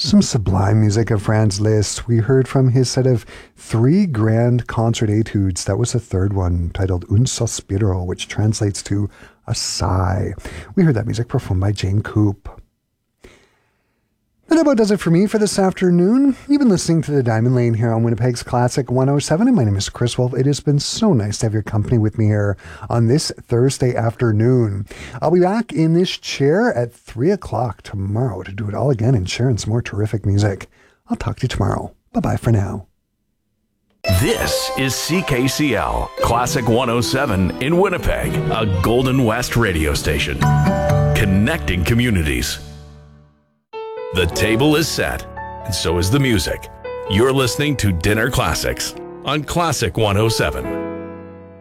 Some sublime music of Franz Liszt. We heard from his set of 3 grand concert etudes. That was the third one, titled Un Sospiro, which translates to a sigh. We heard that music performed by Jane Coop. That about does it for me for this afternoon. You've been listening to The Diamond Lane here on Winnipeg's Classic 107, and my name is Chris Wolf. It has been so nice to have your company with me here on this Thursday afternoon. I'll be back in this chair at 3 o'clock tomorrow to do it all again and share some more terrific music. I'll talk to you tomorrow. Bye-bye for now. This is CKCL Classic 107 in Winnipeg, a Golden West radio station. Connecting communities. The table is set, and so is the music. You're listening to Dinner Classics on Classic 107.